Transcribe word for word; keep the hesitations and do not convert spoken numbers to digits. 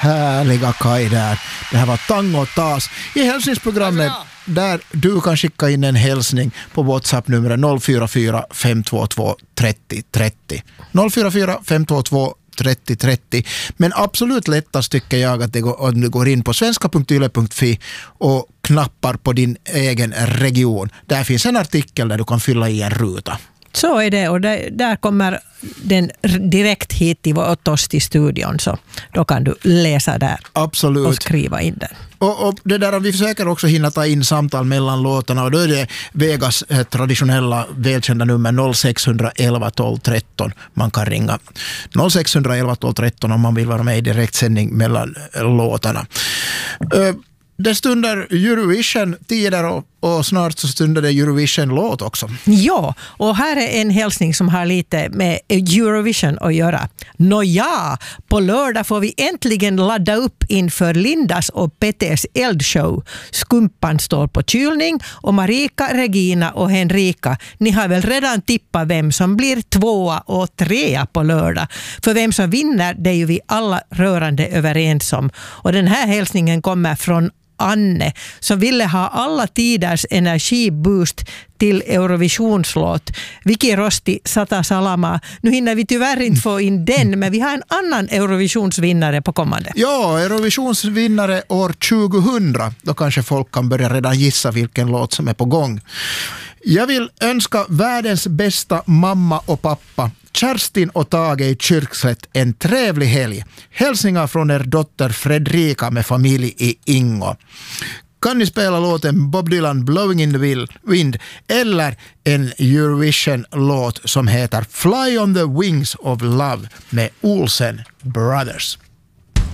härliga Kaj där. Det här var Tango Tas i hälsningsprogrammet där du kan skicka in en hälsning på WhatsApp-numret noll fyra fyra fem två två tre noll tre noll. noll fyra fyra fem två två tre noll tre noll. Men absolut lättast tycker jag att det går, om du går in på svenska punkt yle punkt fi och knappar på din egen region. Där finns en artikel där du kan fylla i en ruta. Så är det, och där, där kommer den direkt hit till oss till studion, så då kan du läsa där. Absolut. Och skriva in den. Och, och det där, vi försöker också hinna ta in samtal mellan låtarna, och då är det Vegas eh, traditionella välkända nummer noll sex ett ett tolv tretton. Man kan ringa noll sex ett ett tolv tretton om man vill vara med i direktsändning mellan eh, låtarna. Eh, Det stundar Eurovision-tider och, och snart så stundar det Eurovision-låt också. Ja, och här är en hälsning som har lite med Eurovision att göra. Nåja, på lördag får vi äntligen ladda upp inför Lindas och Petters eldshow. Skumpan står på kylning och Marika, Regina och Henrika, ni har väl redan tippat vem som blir tvåa och trea på lördag. För vem som vinner, det är ju vi alla rörande överens om. Och den här hälsningen kommer från Anne som ville ha alla tiders energiboost till Eurovisionslåt. Viki Rosti, Sata Salama. Nu hinner vi tyvärr inte få in den, men vi har en annan Eurovisionsvinnare på kommande. Ja, Eurovisionsvinnare år tjugohundra. Då kanske folk kan börja redan gissa vilken låt som är på gång. Jag vill önska världens bästa mamma och pappa, Kerstin och Tage i Kyrkslätt, en trevlig helg. Hälsningar från er dotter Fredrika med familj i Ingo. Kan ni spela låten Bob Dylan Blowing in the Wind eller en Eurovision-låt som heter Fly on the Wings of Love med Olsen Brothers?